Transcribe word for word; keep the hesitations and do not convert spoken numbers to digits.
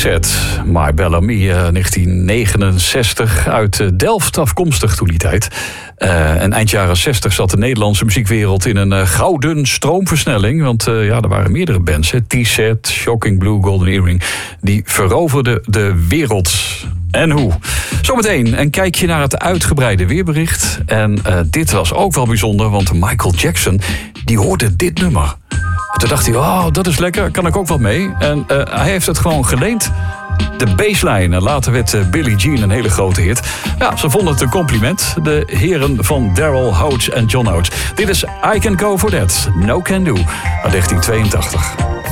T-Set, My Bellamy, uh, negentien negenenzestig, uit uh, Delft afkomstig toen die tijd. Uh, en eind jaren zestig zat de Nederlandse muziekwereld in een uh, gouden stroomversnelling. Want uh, ja, er waren meerdere bands, T-Set, Shocking Blue, Golden Earring, die veroverden de wereld. En hoe? Zometeen een kijkje naar het uitgebreide weerbericht. En uh, dit was ook wel bijzonder, want Michael Jackson, die hoorde dit nummer. Toen dacht hij, oh, dat is lekker, kan ik ook wat mee. En uh, hij heeft het gewoon geleend. De bassline. Later werd uh, Billie Jean een hele grote hit. Ja, ze vonden het een compliment. De heren van Daryl Houts en John Oates. Dit is I Can Go For That, No Can Do, uit negentien tweeëntachtig.